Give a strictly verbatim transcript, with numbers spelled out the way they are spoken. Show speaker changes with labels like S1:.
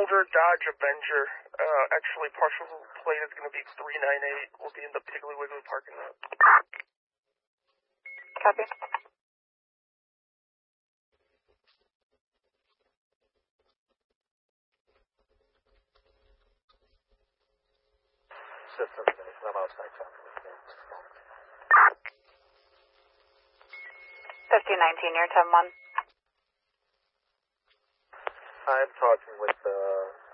S1: older Dodge Avenger. Uh, actually, partial plate is going to be three nine eight. We'll be in the Piggly Wiggly parking lot.
S2: Copy.
S3: Systems going to come outside talking to me.
S2: fifteen nineteen, you're ten one.
S3: I'm talking with uh,